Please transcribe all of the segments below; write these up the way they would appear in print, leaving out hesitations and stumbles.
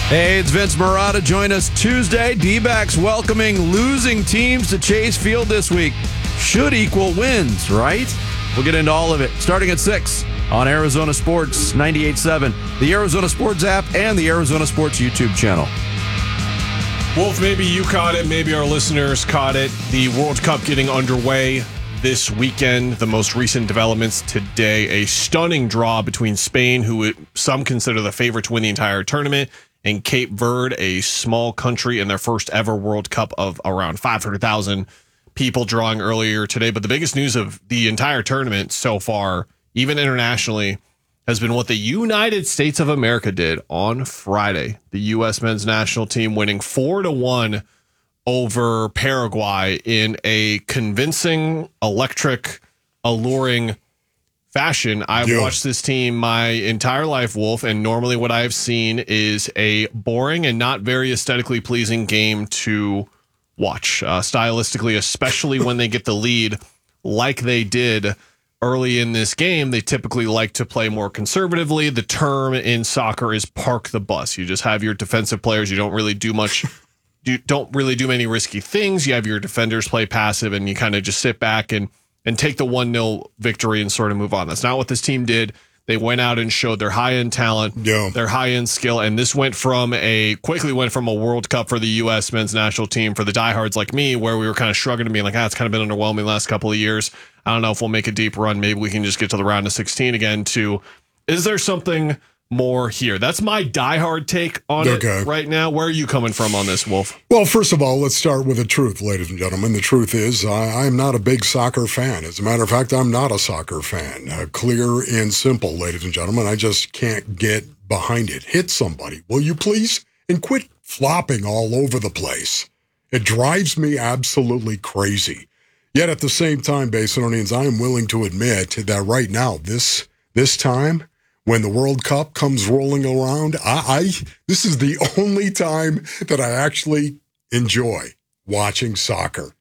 Hey, it's Vince Marotta. Join us Tuesday. D-backs welcoming losing teams to Chase Field this week. Should equal wins, right? We'll get into all of it starting at 6 on Arizona Sports 98.7, the Arizona Sports app, and the Arizona Sports YouTube channel. Wolf, maybe you caught it. Maybe our listeners caught it. The World Cup getting underway this weekend. The most recent developments today. A stunning draw between Spain, who some consider the favorite to win the entire tournament, and Cape Verde, a small country in their first ever World Cup of around 500,000 people drawing earlier today. But the biggest news of the entire tournament so far, even internationally, has been what the United States of America did on Friday. The U.S. men's national team winning 4-1 over Paraguay in a convincing, electric, alluring fashion. I've watched this team my entire life, Wolf, and normally what I've seen is a boring and not very aesthetically pleasing game to watch, stylistically, especially when they get the lead like they did early in this game. They typically like to play more conservatively. The term in soccer is park the bus. You just have your defensive players. You don't really do much. You don't really do many risky things. You have your defenders play passive, and you kind of just sit back and take the 1-0 victory and sort of move on. That's not what this team did. They went out and showed their high-end talent, their high-end skill, and this quickly went from a World Cup for the U.S. men's national team for the diehards like me, where we were kind of shrugging and being like, it's kind of been underwhelming the last couple of years. I don't know if we'll make a deep run. Maybe we can just get to the round of 16 again, to, is there something more here? That's my diehard take on it right now. Where are you coming from on this, Wolf? Well, first of all, let's start with the truth, ladies and gentlemen. The truth is I'm not a big soccer fan. As a matter of fact, I'm not a soccer fan. Clear and simple, ladies and gentlemen. I just can't get behind it. Hit somebody, will you please? And quit flopping all over the place. It drives me absolutely crazy. Yet at the same time, Basinonians, I am willing to admit that right now, this time, when the World Cup comes rolling around, this is the only time that I actually enjoy watching soccer.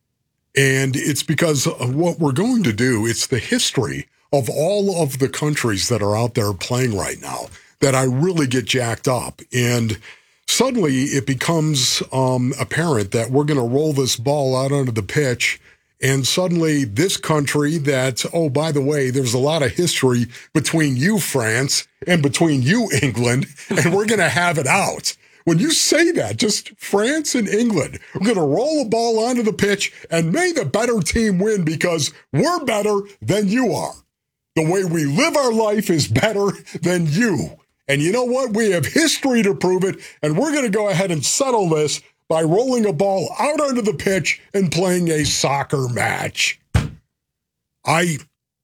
And it's because of what we're going to do. It's the history of all of the countries that are out there playing right now that I really get jacked up. And suddenly it becomes apparent that we're going to roll this ball out onto the pitch. And suddenly this country that, oh, by the way, there's a lot of history between you, France, and between you, England, and we're going to have it out. When you say that, just France and England, we're going to roll the ball onto the pitch and may the better team win because we're better than you are. The way we live our life is better than you. And you know what? We have history to prove it, and we're going to go ahead and settle this by rolling a ball out onto the pitch and playing a soccer match. I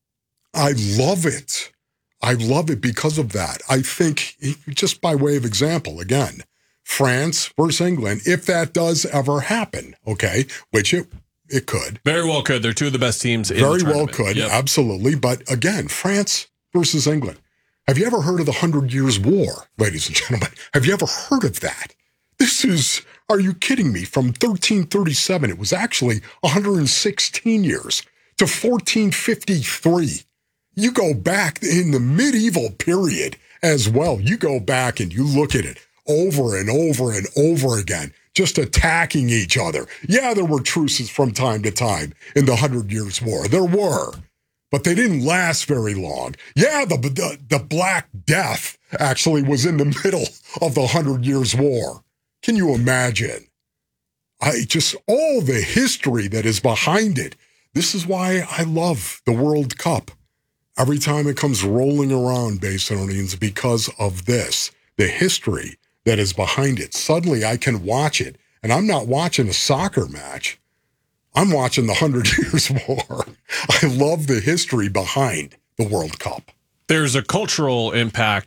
love it. I love it because of that. I think, just by way of example, again, France versus England, if that does ever happen, okay, which it could. Very well could. They're two of the best teams in the tournament. Very well could, absolutely. But again, France versus England. Have you ever heard of the 100 Years' War, ladies and gentlemen? Have you ever heard of that? This is, are you kidding me? From 1337, it was actually 116 years to 1453. You go back in the medieval period as well. You go back and you look at it over and over and over again, just attacking each other. Yeah, there were truces from time to time in the 100 Years' War. There were, but they didn't last very long. Yeah, the Black Death actually was in the middle of the 100 Years' War. Can you imagine? All the history that is behind it. This is why I love the World Cup. Every time it comes rolling around, Basinonians, because of this, the history that is behind it. Suddenly I can watch it, and I'm not watching a soccer match. I'm watching the 100 Years' War. I love the history behind the World Cup. There's a cultural impact